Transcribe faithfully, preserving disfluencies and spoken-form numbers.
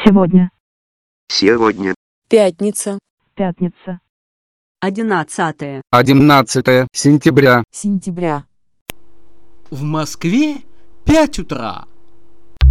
Сегодня. Сегодня. Пятница. Пятница. Одиннадцатое. одиннадцатое сентября. Сентября. В Москве пять утра.